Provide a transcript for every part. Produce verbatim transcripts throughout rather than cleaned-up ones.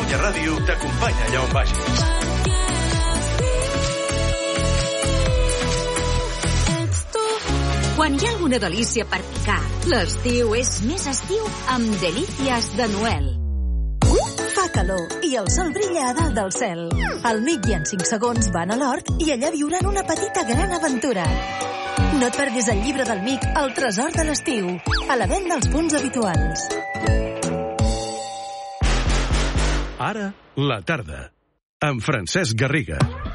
Catalunya Ràdio t'acompanya allà on vagis. Quan hi ha alguna delícia per picar, l'estiu és més estiu amb Delícies de Noel. Fa calor i el sol brilla a dalt del cel. El Mic i en cinc segons van a l'hort i allà viuran una petita gran aventura. No et perdis el llibre del Mic, El tresor de l'estiu, a la venda als punts habituals. Ara, la tarda, amb Francesc Garriga.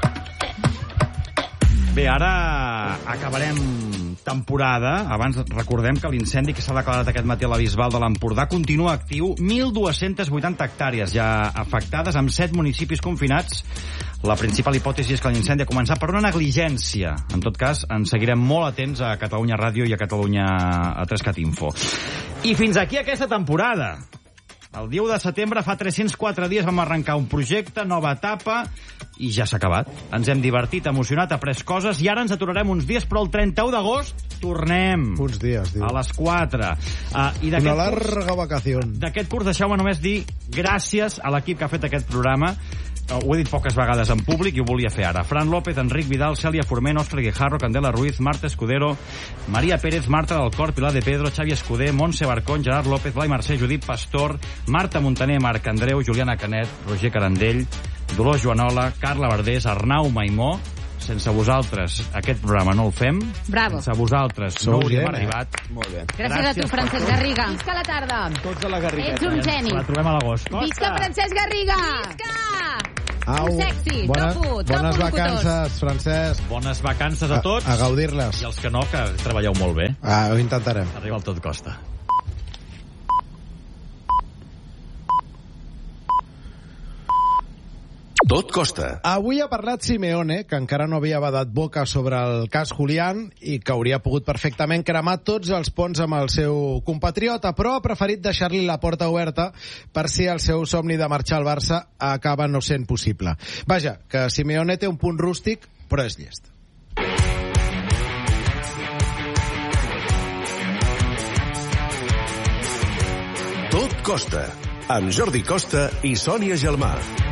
Bé, ara acabarem temporada. Abans recordem que l'incendi que s'ha declarat aquest matí a la Bisbal de l'Empordà continua actiu. mil dues-centes vuitanta hectàrees ja afectades, amb set municipis confinats. La principal hipòtesi és que l'incendi ha començat per una negligència. En tot cas, ens seguirem molt atents a Catalunya Ràdio i a Catalunya a tres cat info. I fins aquí aquesta temporada. El dia u de setembre, fa tres-cents quatre dies, vam arrencar un projecte, nova etapa, i ja s'ha acabat. Ens hem divertit, emocionat, après coses, i ara ens aturarem uns dies, però el trenta-u d'agost tornem. Uns dies, diu. A les quatre. Uh, i Una larga vacació. D'aquest curs, deixeu-me només dir gràcies a l'equip que ha fet aquest programa. Uh, ho he dit poques vegades en públic i ho volia fer ara. Fran López, Enric Vidal, Cèlia Forment, Òscar Guijarro, Candela Ruiz, Marta Escudero, Maria Pérez, Marta del Cor, Pilar de Pedro, Xavi Escuder, Montse Barcón, Gerard López, Blai Mercè, Judit Pastor, Marta Montaner, Marc Andreu, Juliana Canet, Roger Carandell, Dolors Joanola, Carla Verdés, Arnau Maimó. Sense vosaltres aquest programa no el fem. Bravo. Sense vosaltres Sou no hauríem gent, eh? arribat. Molt bé. Gràcies, Gràcies a tu, Francesc per Garriga. Visca la tarda. Tots a la Garrigueta. Ets un geni. La trobem a l'agost. Visca Francesc Garriga. Visca! Au, Un sexy, bona, topo, topo bones locutors. vacances, Francesc. Bones vacances a tots. A, a gaudir-les. I els que no, que treballeu molt bé. Ah, ho intentarem. Arriba al tot costa. Tot costa. Avui ha parlat Simeone, que encara no havia badat boca sobre el cas Julián i que hauria pogut perfectament cremar tots els ponts amb el seu compatriota, però ha preferit deixar-li la porta oberta per si el seu somni de marxar al Barça acaba no sent possible. Vaja, que Simeone té un punt rústic, però és llest. Tot costa, amb Jordi Costa i Sònia Gelmà.